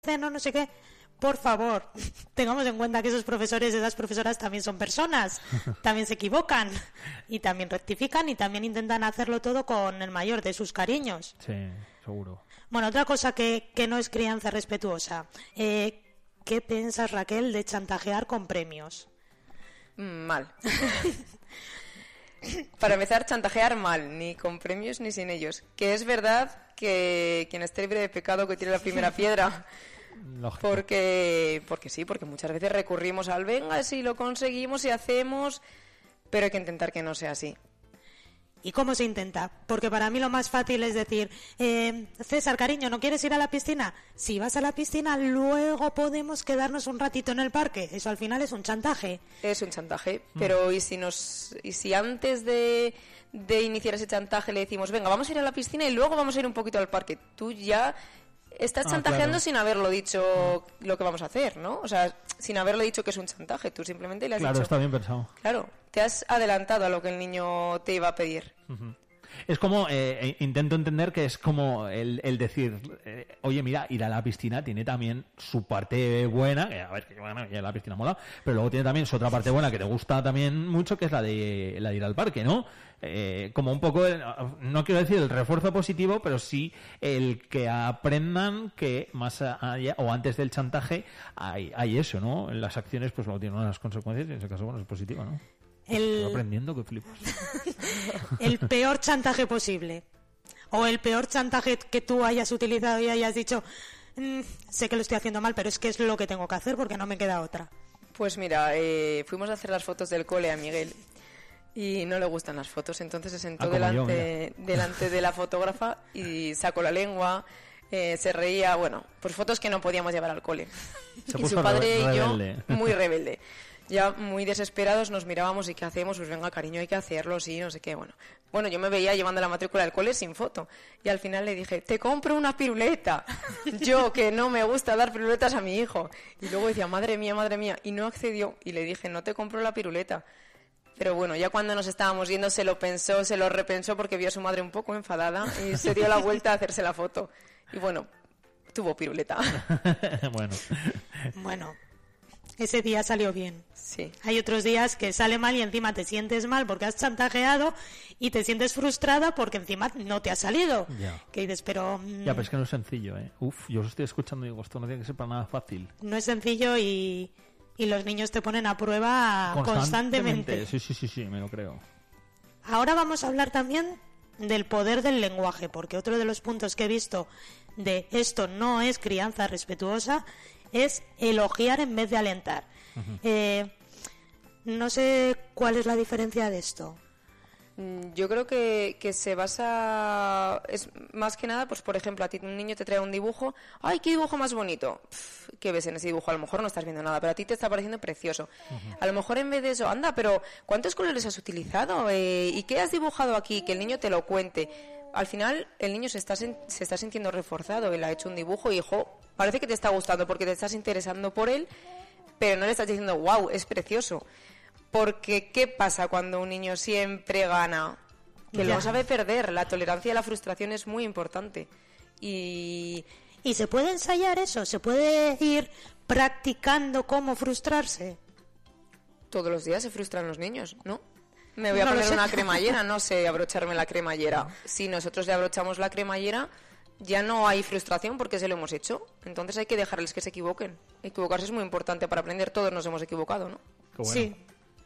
no sé qué. Por favor, tengamos en cuenta que esos profesores y esas profesoras también son personas, también se equivocan y también rectifican y también intentan hacerlo todo con el mayor de sus cariños. Sí, seguro. Bueno, otra cosa que no es crianza respetuosa. ¿Qué piensas, Raquel, de chantajear con premios? Mal. Para empezar, chantajear mal, ni con premios ni sin ellos. Que es verdad que quien esté libre de pecado que tire la primera piedra. Lógico. Porque sí, porque muchas veces recurrimos al venga, si lo conseguimos y hacemos, pero hay que intentar que no sea así. ¿Y cómo se intenta? Porque para mí lo más fácil es decir, César, cariño, ¿no quieres ir a la piscina? Si vas a la piscina, luego podemos quedarnos un ratito en el parque. Eso al final es un chantaje. Es un chantaje, pero ¿y si antes de iniciar ese chantaje le decimos, venga, vamos a ir a la piscina y luego vamos a ir un poquito al parque? Tú ya estás chantajeando, claro, sin haberlo dicho lo que vamos a hacer, ¿no? O sea, sin haberle dicho que es un chantaje. Tú simplemente le has dicho... Claro, está bien pensado. Claro, te has adelantado a lo que el niño te iba a pedir. Uh-huh. Es como, intento entender que es como el decir, oye, mira, ir a la piscina tiene también su parte buena, que a ver, que bueno, ya la piscina mola, pero luego tiene también su otra parte buena que te gusta también mucho, que es la de ir al parque, ¿no? Como un poco, no quiero decir el refuerzo positivo, pero sí el que aprendan que más allá o antes del chantaje hay eso, ¿no? En las acciones pues luego tienen unas consecuencias y en ese caso, bueno, es positivo, ¿no? Estoy aprendiendo que flipas. El peor chantaje posible. O el peor chantaje que tú hayas utilizado y hayas dicho, sé que lo estoy haciendo mal, pero es que es lo que tengo que hacer porque no me queda otra. Pues mira, fuimos a hacer las fotos del cole a Miguel y no le gustan las fotos, entonces se sentó delante de la fotógrafa y sacó la lengua, se reía, bueno, pues fotos que no podíamos llevar al cole. Y su padre y yo, muy rebelde. Ya muy desesperados nos mirábamos y ¿qué hacemos? Pues venga, cariño, hay que hacerlo, sí, no sé qué. Bueno, yo me veía llevando la matrícula del cole sin foto. Y al final le dije, te compro una piruleta. Yo, que no me gusta dar piruletas a mi hijo. Y luego decía, madre mía. Y no accedió. Y le dije, no te compro la piruleta. Pero bueno, ya cuando nos estábamos yendo se lo pensó, se lo repensó porque vio a su madre un poco enfadada y se dio la vuelta a hacerse la foto. Y bueno, tuvo piruleta. Bueno. Ese día salió bien. Sí. Hay otros días que sale mal y encima te sientes mal porque has chantajeado y te sientes frustrada porque encima no te ha salido. Ya. Que dices, pero... Ya, pero es que no es sencillo, ¿eh? Yo os estoy escuchando y digo, esto no tiene que ser para nada fácil. No es sencillo y los niños te ponen a prueba constantemente. Sí, me lo creo. Ahora vamos a hablar también del poder del lenguaje, porque otro de los puntos que he visto de esto no es crianza respetuosa es elogiar en vez de alentar. Uh-huh. No sé cuál es la diferencia de esto. Yo creo que se basa, es más que nada, pues por ejemplo, a ti un niño te trae un dibujo, ¡ay, qué dibujo más bonito! ¿Qué ves en ese dibujo? A lo mejor no estás viendo nada, pero a ti te está pareciendo precioso. Uh-huh. A lo mejor en vez de eso, anda, pero ¿cuántos colores has utilizado? ¿Y qué has dibujado aquí? Que el niño te lo cuente. Al final, el niño se está sintiendo reforzado. Él ha hecho un dibujo y, parece que te está gustando porque te estás interesando por él, pero no le estás diciendo, wow, es precioso. Porque, ¿qué pasa cuando un niño siempre gana? Que luego sabe perder. La tolerancia a la frustración es muy importante. ¿Y se puede ensayar eso? ¿Se puede ir practicando cómo frustrarse? Todos los días se frustran los niños, ¿no? Me voy a poner una cremallera, no sé abrocharme la cremallera. Si nosotros le abrochamos la cremallera, ya no hay frustración porque se lo hemos hecho. Entonces hay que dejarles que se equivoquen. Equivocarse es muy importante para aprender. Todos nos hemos equivocado, ¿no? Qué bueno. Sí.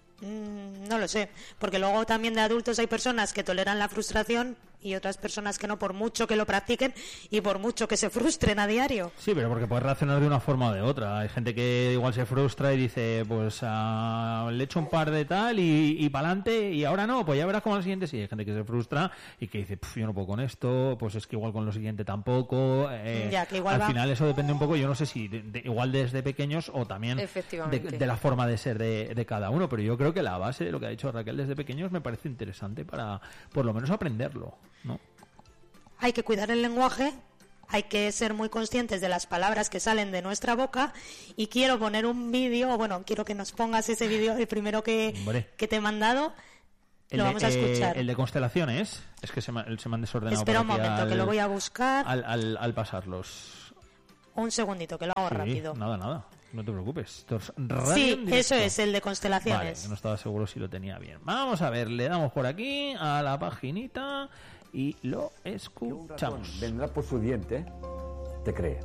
No lo sé, porque luego también de adultos hay personas que toleran la frustración y otras personas que no, por mucho que lo practiquen y por mucho que se frustren a diario. Sí, pero porque puedes reaccionar de una forma o de otra. Hay gente que igual se frustra y dice, pues le echo un par de tal y para adelante y ahora no, pues ya verás cómo al siguiente sí. Hay gente que se frustra y que dice, yo no puedo con esto, pues es que igual con lo siguiente tampoco. Ya, que igual al final eso depende un poco, yo no sé si igual desde pequeños o también de la forma de ser de cada uno, pero yo creo que la base de lo que ha dicho Raquel desde pequeños me parece interesante para por lo menos aprenderlo, ¿no? Hay que cuidar el lenguaje, hay que ser muy conscientes de las palabras que salen de nuestra boca y quiero poner un vídeo, quiero que nos pongas ese vídeo, el primero que te he mandado, lo vamos a escuchar. El de constelaciones, es que se me han desordenado. Espera un momento, que lo voy a buscar. Al pasarlos. un segundito, que lo hago rápido. Nada. No te preocupes. Esto es sí, eso es, el de constelaciones. Vale, no estaba seguro si lo tenía bien. Vamos a ver, le damos por aquí a la paginita y lo escuchamos. Vendrá por su diente, te cree.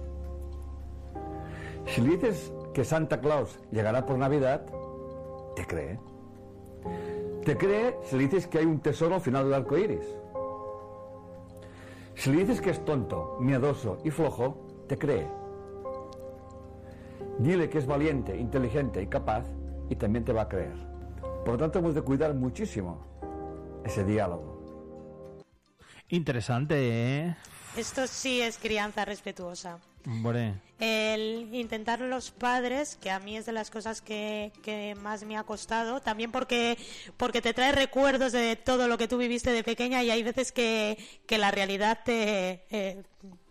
Si le dices que Santa Claus llegará por Navidad, te cree. Te cree si le dices que hay un tesoro al final del arco iris. Si le dices que es tonto, miedoso y flojo, te cree. Dile que es valiente, inteligente y capaz y también te va a creer. Por lo tanto, hemos de cuidar muchísimo ese diálogo. Interesante, ¿eh? Esto sí es crianza respetuosa. Hombre. El intentar los padres, que a mí es de las cosas que más me ha costado, también porque te trae recuerdos de todo lo que tú viviste de pequeña y hay veces que la realidad te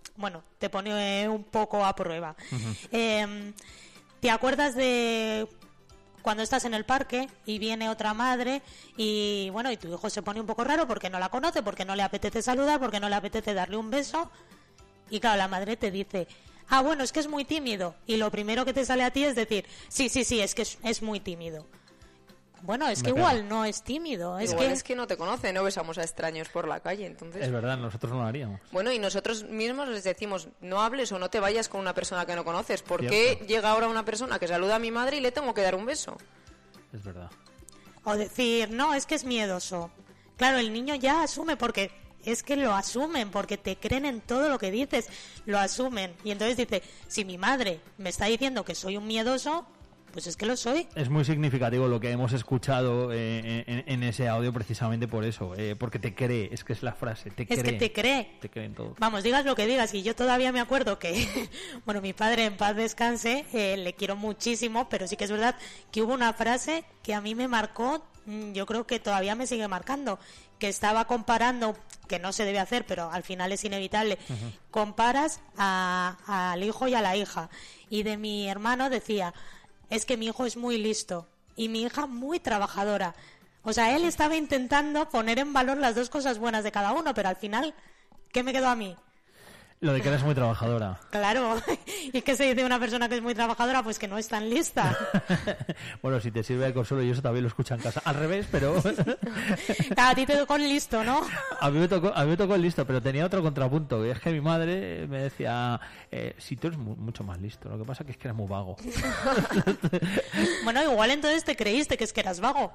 pone un poco a prueba. Uh-huh. ¿Te acuerdas de cuando estás en el parque y viene otra madre y tu hijo se pone un poco raro porque no la conoce, porque no le apetece saludar, porque no le apetece darle un beso? Y claro, la madre te dice, es que es muy tímido. Y lo primero que te sale a ti es decir, sí, es que es muy tímido. Bueno, es que igual no es tímido. Es que no te conoce, no besamos a extraños por la calle, entonces... Es verdad, nosotros no lo haríamos. Bueno, y nosotros mismos les decimos, no hables o no te vayas con una persona que no conoces. ¿Por qué llega ahora una persona que saluda a mi madre y le tengo que dar un beso? Es verdad. O decir, no, es que es miedoso. Claro, el niño ya asume porque... Es que lo asumen, porque te creen en todo lo que dices, lo asumen. Y entonces dice, si mi madre me está diciendo que soy un miedoso, pues es que lo soy. Es muy significativo lo que hemos escuchado en ese audio precisamente por eso, porque te cree, es que es la frase, te cree. Es que te cree. Te cree en todo. Vamos, digas lo que digas, y yo todavía me acuerdo que, mi padre en paz descanse, le quiero muchísimo, pero sí que es verdad que hubo una frase que a mí me marcó, yo creo que todavía me sigue marcando, que estaba comparando, que no se debe hacer, pero al final es inevitable, uh-huh. Comparas al hijo y a la hija. Y de mi hermano decía, es que mi hijo es muy listo y mi hija muy trabajadora. O sea, él estaba intentando poner en valor las dos cosas buenas de cada uno, pero al final, ¿qué me quedó a mí? Lo de que eres muy trabajadora. Claro, ¿y qué se dice de una persona que es muy trabajadora? Pues que no es tan lista. Bueno, si te sirve de consuelo, yo eso también lo escucho en casa. Al revés, pero... A ti te tocó el listo, ¿no? A mí me tocó el listo, pero tenía otro contrapunto. Y es que mi madre me decía, si tú eres mucho más listo, lo que pasa es que eres muy vago. Bueno, igual entonces te creíste que es que eras vago.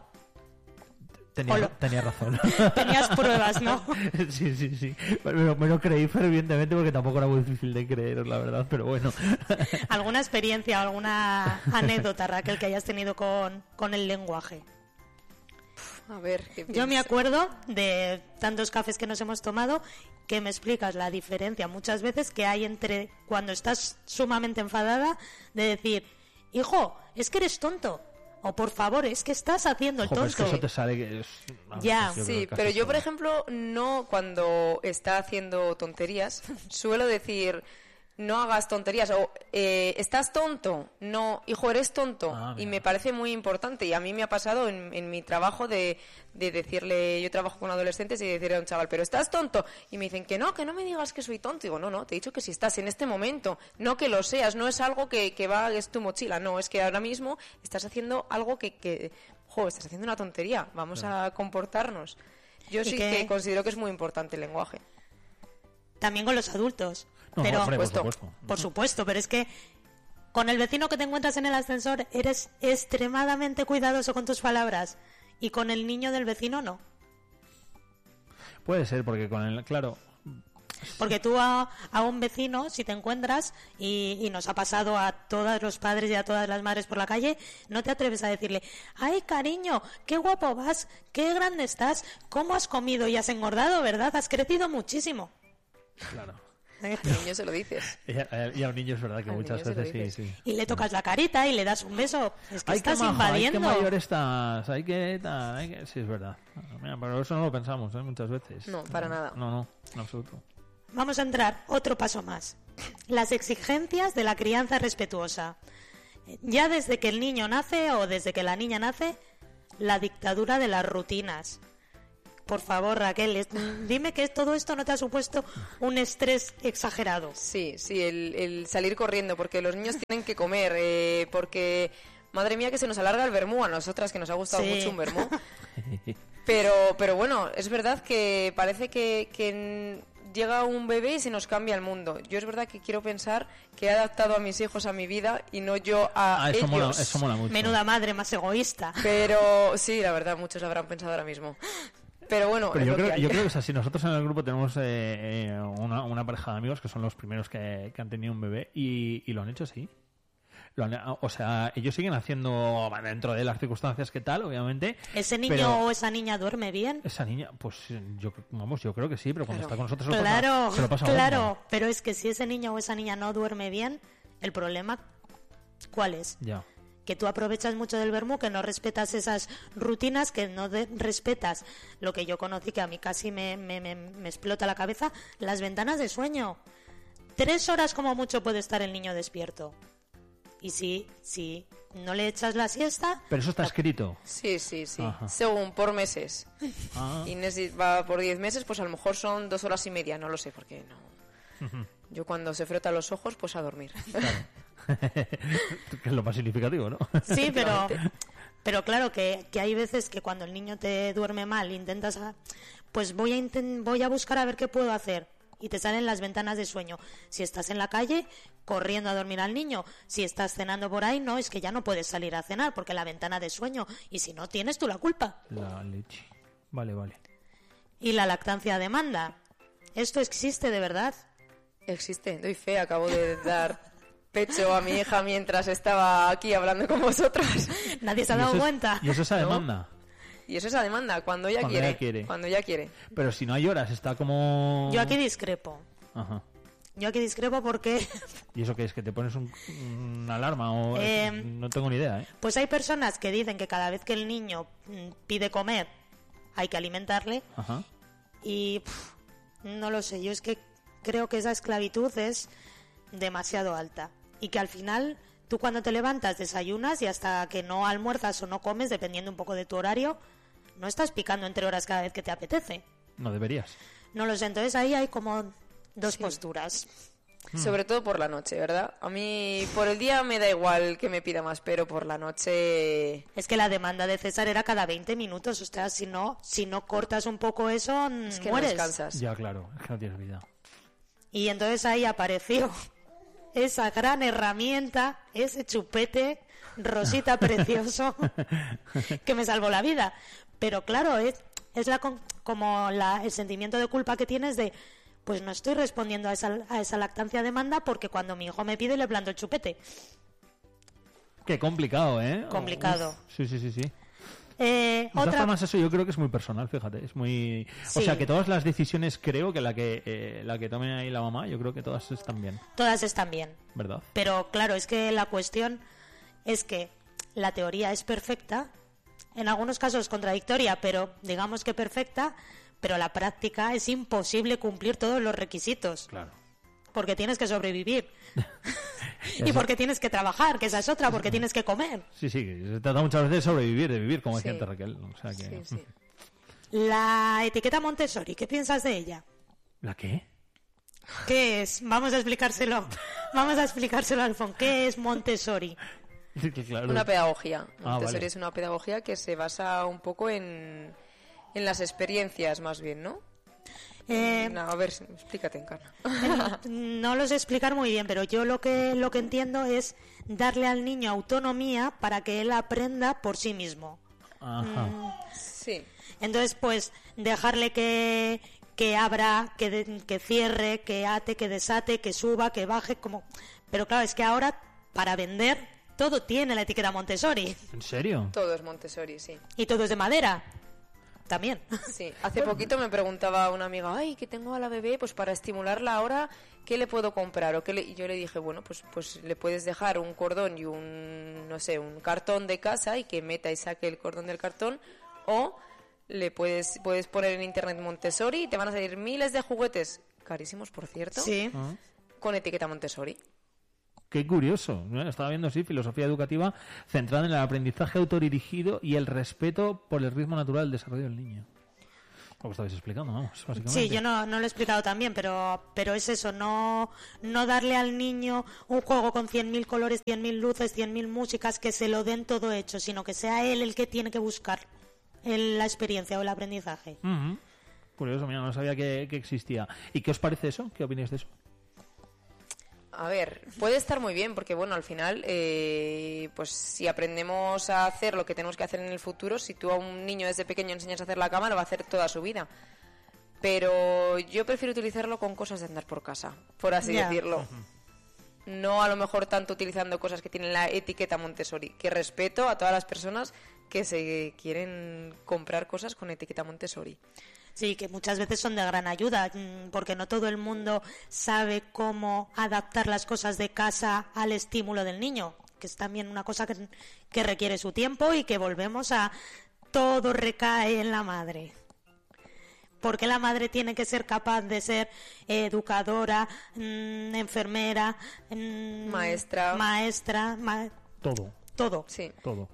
Tenía razón. Tenías pruebas, ¿no? Sí. Me lo creí fervientemente porque tampoco era muy difícil de creer, la verdad, pero bueno. ¿Alguna experiencia, alguna anécdota, Raquel, que hayas tenido con el lenguaje? A ver, ¿qué piensas? Yo me acuerdo de tantos cafés que nos hemos tomado que me explicas la diferencia muchas veces que hay entre cuando estás sumamente enfadada de decir, hijo, es que eres tonto. O por favor, es que estás haciendo el tonto. Es que eso te sale que es... Ya, sí, pero yo, por ejemplo, no cuando está haciendo tonterías, suelo decir, no hagas tonterías, o estás tonto, no, hijo, eres tonto. Y me parece muy importante, y a mí me ha pasado en mi trabajo de decirle, yo trabajo con adolescentes y decirle a un chaval, pero estás tonto, y me dicen que no me digas que soy tonto. Y digo, no, te he dicho que si estás en este momento, no que lo seas, no es algo que es tu mochila, no, es que ahora mismo estás haciendo algo estás haciendo una tontería, vamos a comportarnos. Yo sí que considero que es muy importante el lenguaje. También con los adultos. No, pero hombre, por supuesto, pero es que con el vecino que te encuentras en el ascensor eres extremadamente cuidadoso con tus palabras y con el niño del vecino no. Puede ser, porque claro. Porque tú a un vecino, si te encuentras, y nos ha pasado a todos los padres y a todas las madres por la calle, no te atreves a decirle, ay cariño, qué guapo vas, qué grande estás, cómo has comido y has engordado, ¿verdad? Has crecido muchísimo. Claro. Al niño se lo dices. Y a un niño es verdad que muchas veces sí. Y le tocas la carita y le das un beso. Es que estás invadiendo. Ay, qué mayor estás. Sí, es verdad. Mira, pero eso no lo pensamos muchas veces. No, para nada. No, en absoluto. Vamos a entrar otro paso más. Las exigencias de la crianza respetuosa. Ya desde que el niño nace o desde que la niña nace, la dictadura de las rutinas. Por favor, Raquel, dime que todo esto no te ha supuesto un estrés exagerado. Sí, el salir corriendo, porque los niños tienen que comer, porque, madre mía, que se nos alarga el vermú, a nosotras que nos ha gustado mucho un vermú. Pero bueno, es verdad que parece que llega un bebé y se nos cambia el mundo. Yo es verdad que quiero pensar que he adaptado a mis hijos a mi vida y no yo a ellos. Eso mola mucho. Menuda madre más egoísta. Pero sí, la verdad, muchos habrán pensado ahora mismo. Pero bueno, pero yo creo que es así. Nosotros en el grupo tenemos una pareja de amigos que son los primeros que han tenido un bebé y lo han hecho así. O sea, ellos siguen haciendo dentro de las circunstancias que tal, obviamente. ¿Ese niño o esa niña duerme bien? Esa niña, pues yo creo que sí, pero cuando está con nosotros se lo pasa Claro, pero es que si ese niño o esa niña no duerme bien, el problema, ¿cuál es? Ya. Que tú aprovechas mucho del vermú, que no respetas esas rutinas, que no respetas lo que yo conocí, que a mí casi me explota la cabeza, las ventanas de sueño. 3 horas como mucho puede estar el niño despierto. Y si no le echas la siesta... Pero eso está escrito. Sí. Ajá. Según por meses. Ah. Inés va por 10 meses, pues a lo mejor son 2 horas y media, no lo sé, porque no... Yo cuando se frota los ojos, pues a dormir. Claro. Que es lo más significativo, ¿no? Sí, pero claro que hay veces que cuando el niño te duerme mal, intentas... Pues voy a buscar a ver qué puedo hacer. Y te salen las ventanas de sueño. Si estás en la calle, corriendo a dormir al niño. Si estás cenando por ahí, no, es que ya no puedes salir a cenar porque la ventana de sueño. Y si no, tienes tú la culpa. La leche. Vale. Y la lactancia a demanda. ¿Esto existe de verdad? Existe, doy fe, acabo de dar pecho a mi hija mientras estaba aquí hablando con vosotros. Nadie se ha dado cuenta. ¿Y eso es a demanda? Y eso es a demanda, cuando ella quiere. Cuando ella quiere. Pero si no hay horas, está como... Yo aquí discrepo. Ajá. Yo aquí discrepo porque... ¿Y eso qué es? ¿Que te pones una alarma? O no tengo ni idea, ¿eh? Pues hay personas que dicen que cada vez que el niño pide comer hay que alimentarle. Ajá. Y no lo sé, yo es que creo que esa esclavitud es demasiado alta. Y que al final tú cuando te levantas desayunas y hasta que no almuerzas o no comes, dependiendo un poco de tu horario, no estás picando entre horas cada vez que te apetece. No deberías. No lo sé, entonces ahí hay como dos posturas. Sobre todo por la noche, ¿verdad? A mí por el día me da igual que me pida más, pero por la noche... Es que la demanda de César era cada 20 minutos, o sea, si no cortas un poco eso, es que mueres. No descansas. Ya, claro, es que no tienes vida. Y entonces ahí apareció esa gran herramienta, ese chupete rosita precioso que me salvó la vida. Pero claro, es como el sentimiento de culpa que tienes de... Pues no estoy respondiendo a esa lactancia demanda porque cuando mi hijo me pide le planto el chupete. Qué complicado, ¿eh? Complicado. Sí. De todas formas, eso yo creo que es muy personal, fíjate. Es muy... Sí. O sea, que todas las decisiones, creo que la que tome ahí la mamá, yo creo que todas están bien. Todas están bien. ¿Verdad? Pero claro, es que la cuestión es que la teoría es perfecta, en algunos casos contradictoria, pero digamos que perfecta, pero la práctica es imposible cumplir todos los requisitos. Claro. Porque tienes que sobrevivir. Y porque tienes que trabajar, que esa es otra, porque tienes que comer. Sí, se trata muchas veces de sobrevivir, de vivir, como decía antes Raquel. O sea que... Sí. La etiqueta Montessori, ¿qué piensas de ella? ¿La qué? ¿Qué es? Vamos a explicárselo a Alfon. ¿Qué es Montessori? Claro. Una pedagogía. Montessori vale. es una pedagogía que se basa un poco en las experiencias, más bien, ¿no? No, a ver, explícate, Encarna. No lo sé explicar muy bien, pero yo lo que entiendo es darle al niño autonomía para que él aprenda por sí mismo. Ajá. Sí. Entonces, pues, dejarle que abra, que cierre, que ate, que desate, que suba, que baje, como... Pero claro, es que ahora, para vender, todo tiene la etiqueta Montessori. ¿En serio? Todo es Montessori, sí. Y todo es de madera. También. Sí, hace poquito me preguntaba una amiga, ay, que tengo a la bebé, pues para estimularla ahora, ¿qué le puedo comprar? Y yo le dije, bueno, pues le puedes dejar un cordón y un cartón de casa y que meta y saque el cordón del cartón, o le puedes poner en internet Montessori y te van a salir miles de juguetes, carísimos por cierto, Sí. con etiqueta Montessori. Qué curioso. Estaba viendo, sí, filosofía educativa centrada en el aprendizaje autodirigido y el respeto por el ritmo natural del desarrollo del niño. Lo que estabais explicando, vamos, básicamente. Sí, yo no lo he explicado también, pero es eso, no darle al niño un juego con 100.000 colores, 100.000 luces, 100.000 músicas, que se lo den todo hecho, sino que sea él el que tiene que buscar la experiencia o el aprendizaje. Uh-huh. Curioso, mira, no sabía que existía. ¿Y qué os parece eso? ¿Qué opináis de eso? A ver, puede estar muy bien porque, bueno, al final, pues si aprendemos a hacer lo que tenemos que hacer en el futuro, si tú a un niño desde pequeño enseñas a hacer la cama, lo va a hacer toda su vida. Pero yo prefiero utilizarlo con cosas de andar por casa, por así decirlo. Uh-huh. No a lo mejor tanto utilizando cosas que tienen la etiqueta Montessori, que respeto a todas las personas que se quieren comprar cosas con etiqueta Montessori. Sí, que muchas veces son de gran ayuda, porque no todo el mundo sabe cómo adaptar las cosas de casa al estímulo del niño, que es también una cosa que requiere su tiempo y que volvemos a todo recae en la madre. Porque la madre tiene que ser capaz de ser educadora, enfermera, maestra. Todo. Sí. Todo.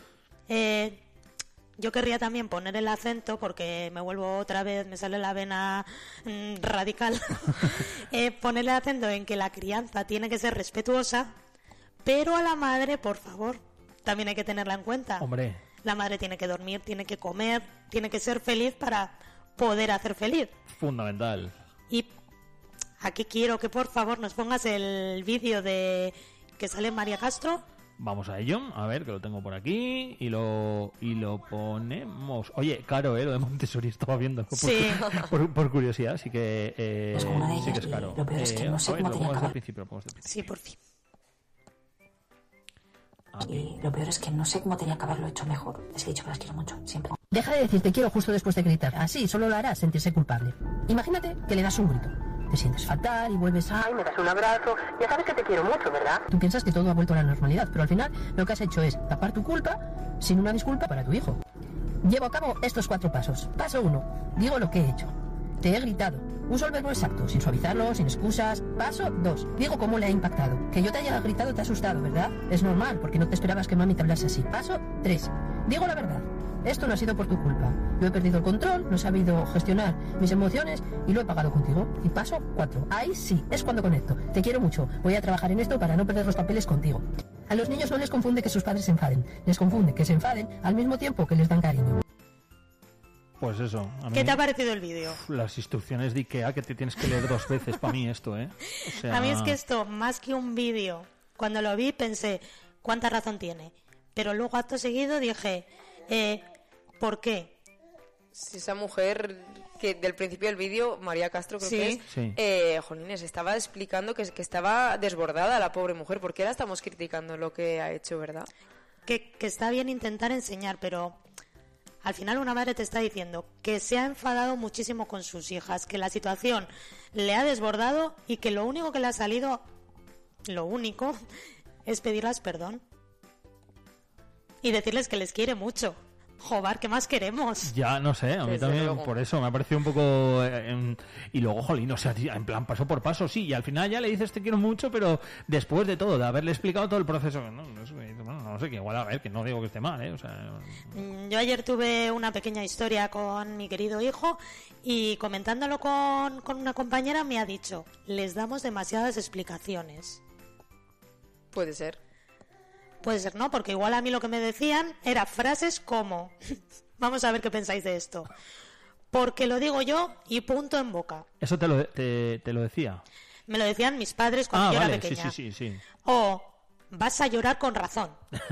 Yo querría también poner el acento, porque me vuelvo otra vez, me sale la vena radical, poner el acento en que la crianza tiene que ser respetuosa, pero a la madre, por favor, también hay que tenerla en cuenta. Hombre. La madre tiene que dormir, tiene que comer, tiene que ser feliz para poder hacer feliz. Fundamental. Y aquí quiero que por favor nos pongas el vídeo de que sale María Castro. Vamos a ello, a ver, que lo tengo por aquí y lo ponemos. Oye, caro, lo de Montessori estaba viendo por curiosidad, así que sí que es caro. Lo peor es que no sé cómo tenía que acabar. Sí, por fin. Y lo peor es que no sé cómo tenía que haberlo hecho mejor. Les he dicho que las quiero mucho, siempre. Deja de decir te quiero justo después de gritar. Así solo lo harás sentirse culpable. Imagínate que le das un grito. Te sientes fatal y vuelves a... Ay, me das un abrazo. Ya sabes que te quiero mucho, ¿verdad? Tú piensas que todo ha vuelto a la normalidad, pero al final lo que has hecho es tapar tu culpa sin una disculpa para tu hijo. Llevo a cabo estos 4 pasos. Paso 1. Digo lo que he hecho. Te he gritado. Uso el verbo exacto, sin suavizarlo, sin excusas. Paso 2. Digo cómo le ha impactado. Que yo te haya gritado te ha asustado, ¿verdad? Es normal, porque no te esperabas que mami te hablase así. Paso 3. Digo la verdad. Esto no ha sido por tu culpa. Yo he perdido el control, no he sabido gestionar mis emociones y lo he pagado contigo. Y paso 4. Ahí sí, es cuando conecto. Te quiero mucho. Voy a trabajar en esto para no perder los papeles contigo. A los niños no les confunde que sus padres se enfaden. Les confunde que se enfaden al mismo tiempo que les dan cariño. Pues eso. A mí, ¿qué te ha parecido el vídeo? Las instrucciones de Ikea que te tienes que leer 2 veces para mí esto, ¿eh? O sea... A mí es que esto, más que un vídeo, cuando lo vi pensé, ¿cuánta razón tiene? Pero luego acto seguido dije, ¿por qué? Si esa mujer que del principio del vídeo, María Castro creo que es, sí. Jolines, estaba explicando que estaba desbordada la pobre mujer. ¿Por qué la estamos criticando lo que ha hecho, verdad? Que está bien intentar enseñar, pero al final una madre te está diciendo que se ha enfadado muchísimo con sus hijas, que la situación le ha desbordado y que lo único que le ha salido, es pedirles perdón y decirles que les quiere mucho. Joder, ¿qué más queremos? Ya, no sé, a mí también luego. Por eso me ha parecido un poco... y luego, jolín, o sea, en plan paso por paso, sí, y al final ya le dices te quiero mucho, pero después de todo, de haberle explicado todo el proceso, no sé, que igual, a ver, que no digo que esté mal, o sea... Yo ayer tuve una pequeña historia con mi querido hijo y comentándolo con una compañera me ha dicho, les damos demasiadas explicaciones. Puede ser. Puede ser, ¿no? Porque igual a mí lo que me decían era frases como, vamos a ver qué pensáis de esto, porque lo digo yo y punto en boca. ¿Eso te lo decía? Me lo decían mis padres cuando yo era pequeña. Sí. O vas a llorar con razón.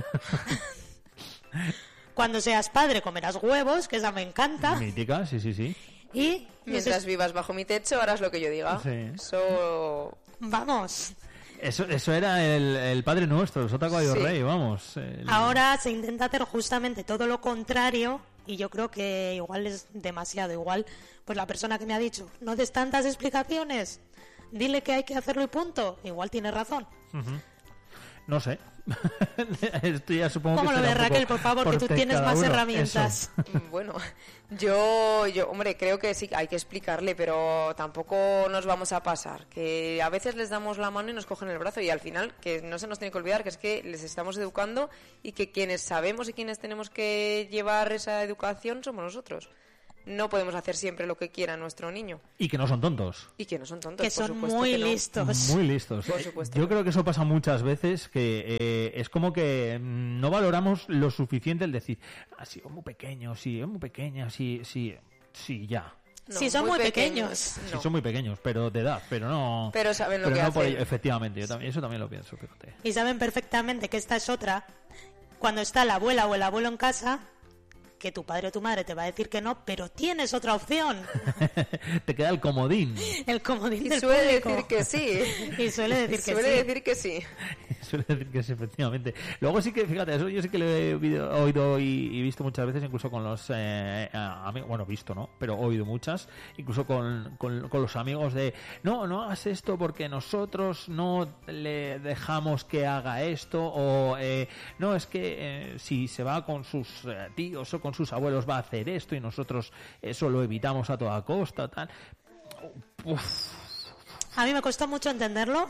Cuando seas padre comerás huevos, que esa me encanta. Mítica, sí. Y mientras vivas bajo mi techo harás lo que yo diga. Sí. Vamos. Eso era el Padre Nuestro, el Sota Caballo Rey, vamos. Ahora se intenta hacer justamente todo lo contrario y yo creo que igual es demasiado. Igual, pues la persona que me ha dicho, no des tantas explicaciones, dile que hay que hacerlo y punto. Igual tiene razón. Uh-huh. No sé. Esto ya supongo ¿cómo que lo ves, Raquel? Por favor, que tú tienes más herramientas. Bueno, yo, hombre, creo que sí, hay que explicarle, pero tampoco nos vamos a pasar. Que a veces les damos la mano y nos cogen el brazo y al final, que no se nos tiene que olvidar, que es que les estamos educando y que quienes sabemos y quienes tenemos que llevar esa educación somos nosotros. no podemos hacer siempre lo que quiera nuestro niño. Y que no son tontos. Y que no son tontos, que son muy listos. Muy listos. Por supuesto. Yo creo que eso pasa muchas veces, que es como que no valoramos lo suficiente el decir, ha sido muy pequeño, sí, es muy pequeña, sí, ya. No, sí, son muy pequeños. Sí, son muy pequeños, pero de edad, pero no... Pero saben lo pero que no hacen. Por ello, efectivamente, eso también lo pienso, fíjate. Y saben perfectamente que esta es otra. Cuando está la abuela o el abuelo en casa, que tu padre o tu madre te va a decir que no, pero tienes otra opción. Te queda el comodín. El comodín del suele público. decir que sí. Y suele decir que Suele sí. decir que sí. Suele decir que sí, efectivamente. Luego sí que, fíjate, eso yo sí que lo he oído y visto muchas veces, incluso con los amigos, bueno, visto, ¿no? Pero he oído muchas, incluso con los amigos de, no hagas esto porque nosotros no le dejamos que haga esto, o no, es que si se va con sus tíos o con sus abuelos va a hacer esto y nosotros eso lo evitamos a toda costa, tal. Uf. A mí me costó mucho entenderlo,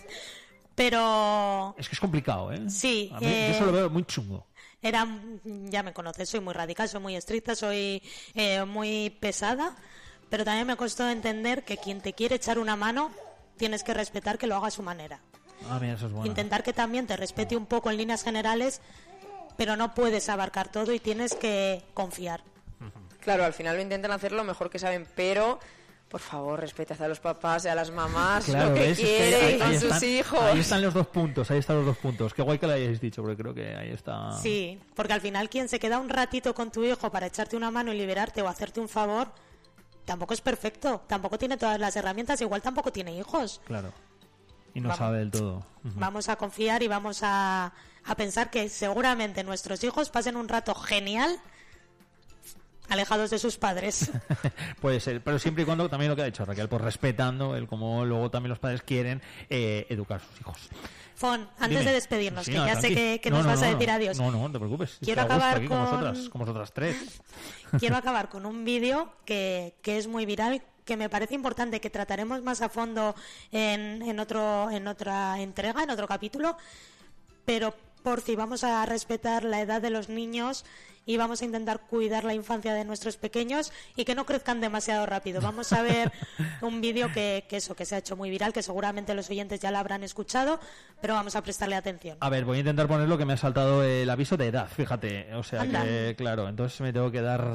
pero... Es que es complicado, ¿eh? Sí. A mí, yo eso lo veo muy chungo. Ya me conoces, soy muy radical, soy muy estricta, soy muy pesada, pero también me costó entender que quien te quiere echar una mano, tienes que respetar que lo haga a su manera. Ah, mira, eso es bueno. Intentar que también te respete un poco en líneas generales, pero no puedes abarcar todo y tienes que confiar. Claro, al final lo intentan hacer lo mejor que saben, pero por favor, respetad a los papás y a las mamás, claro, lo que quieren con sus hijos. Ahí están los dos puntos. Qué guay que lo hayáis dicho, porque creo que ahí está. Sí, porque al final quien se queda un ratito con tu hijo para echarte una mano y liberarte o hacerte un favor, tampoco es perfecto, tampoco tiene todas las herramientas, igual tampoco tiene hijos. Claro. Y no sabe del todo. Vamos a confiar y vamos a pensar que seguramente nuestros hijos pasen un rato genial alejados de sus padres. Puede ser, pero siempre y cuando, también lo que ha dicho Raquel, pues respetando el cómo luego también los padres quieren educar a sus hijos. Fon, antes Dime. de despedirnos, Sí, que no, ya tranqui. sé que nos vas a decir adiós. No te preocupes. Quiero Estoy a gusto acabar aquí con vosotras tres. Quiero acabar con un vídeo que es muy viral, que me parece importante, que trataremos más a fondo en otra entrega, en otro capítulo, pero por si vamos a respetar la edad de los niños y vamos a intentar cuidar la infancia de nuestros pequeños y que no crezcan demasiado rápido. Vamos a ver un vídeo que se ha hecho muy viral, que seguramente los oyentes ya lo habrán escuchado, pero vamos a prestarle atención. A ver, voy a intentar poner lo que me ha saltado el aviso de edad, fíjate. O sea Anda. que, claro, entonces me tengo que dar... a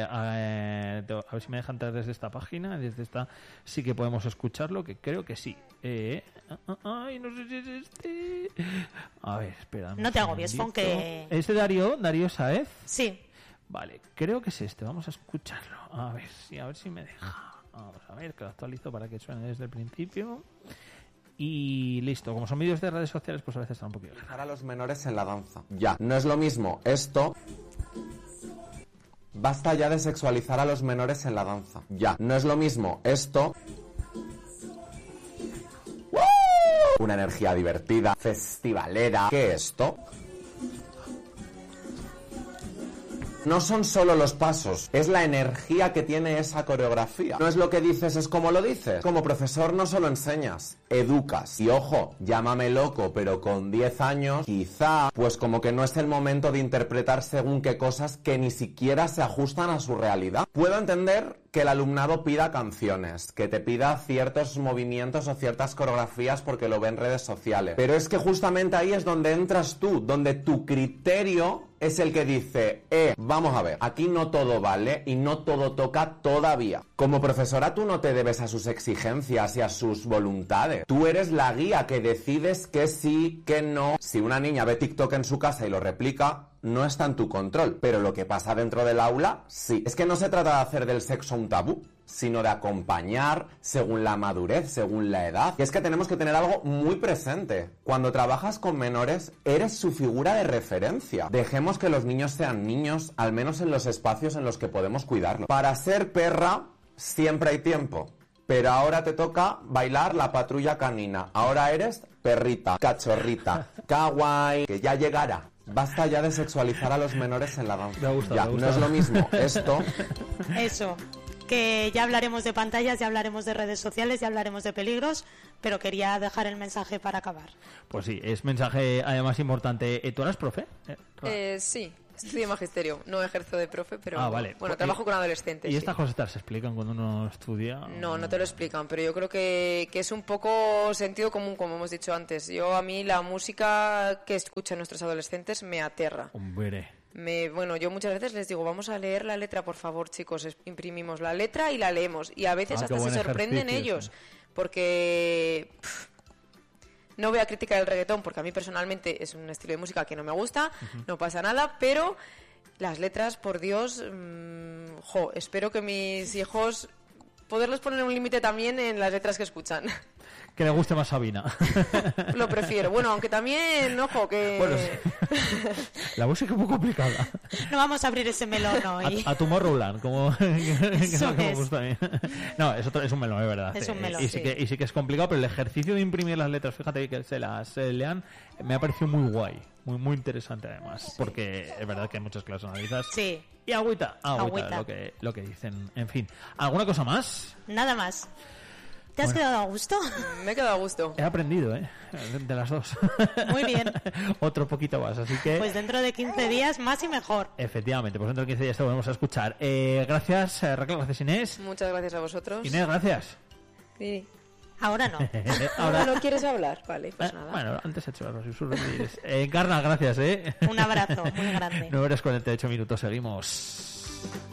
ver si me dejan entrar desde esta página. Desde esta sí que podemos escucharlo, que creo que sí. Ay, no sé si es este... A ver, espera. No te agobies, Fon, que... ¿Es de Darío Saez? Sí. Vale, creo que es este. Vamos a escucharlo. A ver si me deja. Vamos a ver, que lo actualizo para que suene desde el principio. Y listo. Como son vídeos de redes sociales, pues a veces está un poquito... Dejar a los menores en la danza. Ya, no es lo mismo esto... Basta ya de sexualizar a los menores en la danza. Ya, no es lo mismo esto... Una energía divertida, festivalera. ¿Qué esto? No son solo los pasos, es la energía que tiene esa coreografía. No es lo que dices, es como lo dices. Como profesor no solo enseñas, educas. Y ojo, llámame loco, pero con 10 años, quizá, pues como que no es el momento de interpretar según qué cosas que ni siquiera se ajustan a su realidad. Puedo entender que el alumnado pida canciones, que te pida ciertos movimientos o ciertas coreografías porque lo ve en redes sociales. Pero es que justamente ahí es donde entras tú, donde tu criterio es el que dice, vamos a ver, aquí no todo vale y no todo toca todavía. Como profesora tú no te debes a sus exigencias y a sus voluntades. Tú eres la guía que decides que sí, que no. Si una niña ve TikTok en su casa y lo replica, no está en tu control, pero lo que pasa dentro del aula, sí. Es que no se trata de hacer del sexo un tabú, sino de acompañar según la madurez, según la edad. Y es que tenemos que tener algo muy presente. Cuando trabajas con menores, eres su figura de referencia. Dejemos que los niños sean niños, al menos en los espacios en los que podemos cuidarlos. Para ser perra, siempre hay tiempo. Pero ahora te toca bailar la patrulla canina. Ahora eres perrita, cachorrita, kawaii, que ya llegará. Basta ya de sexualizar a los menores en la danza. Me gusta. No es lo mismo esto. Eso, que ya hablaremos de pantallas, ya hablaremos de redes sociales, ya hablaremos de peligros, pero quería dejar el mensaje para acabar. Pues sí, es mensaje además importante. ¿Tú eres profe? Sí. Estudio magisterio, no ejerzo de profe, pero vale. Bueno, trabajo con adolescentes. ¿Y estas cosas te las explican cuando uno estudia? No te lo explican, pero yo creo que es un poco sentido común, como hemos dicho antes. A mí la música que escuchan nuestros adolescentes me aterra. Hombre. Yo muchas veces les digo, vamos a leer la letra, por favor, chicos, imprimimos la letra y la leemos. Y a veces hasta se sorprenden ellos, porque... No voy a criticar el reggaetón porque a mí personalmente es un estilo de música que no me gusta, no pasa nada, pero las letras, por Dios, espero que mis hijos poderles poner un límite también en las letras que escuchan. Que le guste más Sabina. Lo prefiero. Bueno, aunque también, ojo, que... Bueno, sí. La música es muy complicada. No vamos a abrir ese melón hoy. A Tomorrowland, como Eso me gusta a mí. No, es un melón, es verdad. Es un melón, y sí que es complicado, pero el ejercicio de imprimir las letras, fíjate que se las lean, me ha parecido muy guay. Muy, muy interesante además, porque es verdad que hay muchas clases analizas. Sí. Y agüita. Lo que dicen. En fin, ¿alguna cosa más? Nada más. ¿Te has quedado a gusto? Me he quedado a gusto. He aprendido, de las dos. Muy bien. Otro poquito más, así que... Pues dentro de 15 días más y mejor. Efectivamente, pues dentro de 15 días te volvemos a escuchar. Gracias, Raquel, gracias, Inés. Muchas gracias a vosotros. Inés, gracias. Sí. Ahora no. ¿Ahora no quieres hablar? Vale, pues nada. Bueno, antes he hecho los susurros. Encarna, gracias, Un abrazo muy grande. 9:48 minutos, seguimos.